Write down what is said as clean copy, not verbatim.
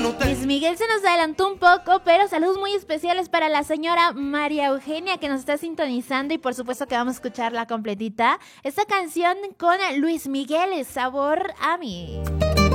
Luis Miguel se nos adelantó un poco, pero saludos muy especiales para la señora María Eugenia que nos está sintonizando y por supuesto que vamos a escucharla completita. Esta canción con Luis Miguel, Sabor a mí.